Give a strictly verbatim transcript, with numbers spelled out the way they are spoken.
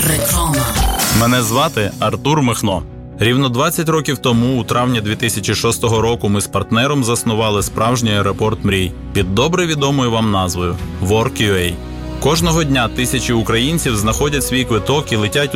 Реклама. Мене звати Артур Михно. Рівно двадцять років тому, у травні дві тисячі шостого року, ми з партнером заснували справжній аеропорт мрій під добре відомою вам назвою WorkUA. Кожного дня тисячі українців знаходять свій квиток і летять